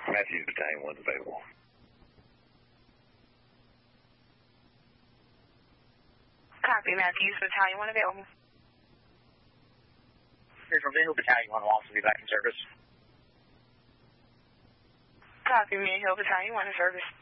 Matthews Battalion 1's available. Copy, Matthews Battalion 1 available. Here's Mayhill Battalion 1 will also be back in service. Copy, Mayhill Battalion 1 in service.